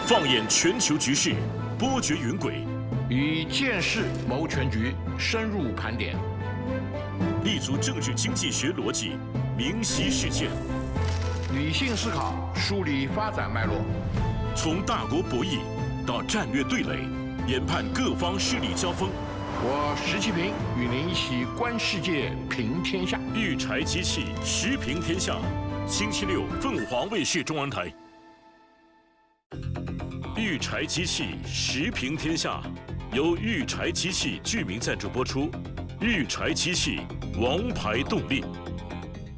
放眼全球局势，拨决云轨， 以见识谋全局，深入盘点， 立足政治经济学逻辑，明晰事件， 理性思考，梳理发展脉络， 从大国博弈到战略对垒，研判各方势力交锋。 我石其平与您一起观世界，评天下。 育才机器时评天下，星期六凤凰卫视中文台。育才机器时评天下，由育才机器剧名赞助播出。育才机器，王牌动力。